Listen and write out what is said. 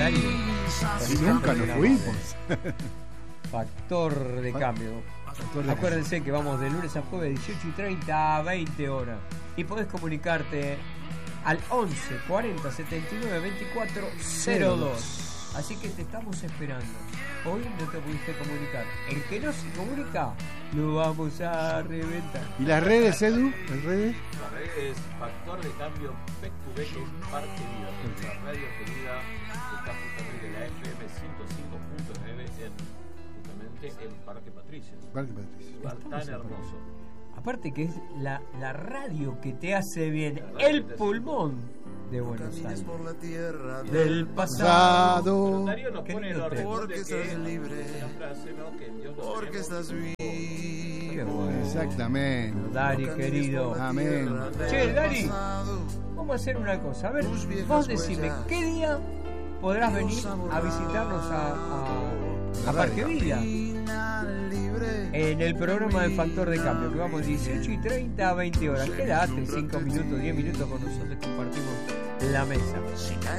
Dari. Y nunca nos fuimos. Factor de cambio. Acuérdense que vamos de lunes a jueves 18:30 a 20 horas. Y podés comunicarte al 11 40 79 24 02. Así que te estamos esperando. Hoy no te pudiste comunicar. El que no se comunica, lo vamos a reventar. ¿Y las redes, Edu? ¿Las redes? Las redes Factor de Cambio PQV, que es Parque Vida, nuestra radio querida, que está justamente en la FM 105.9 justamente en Parque Patricio. Parque Patricio. Lugar tan hermoso. Aparte que es la radio que te hace bien, el pulmón de Buenos Aires. Del pasado. Darío nos pone en orden porque estás libre, una frase, ¿no? Que Dios nos porque estás vivo. Qué bueno. Exactamente. Dari, querido. Amén. Che, Dari, vamos a hacer una cosa. A ver, vos decime, ¿qué día podrás venir a visitarnos a Parque Vida? En el programa de Factor de Cambio, que vamos 18:30 a 20 horas. Quédate 5 minutos, 10 minutos con nosotros, compartimos la mesa.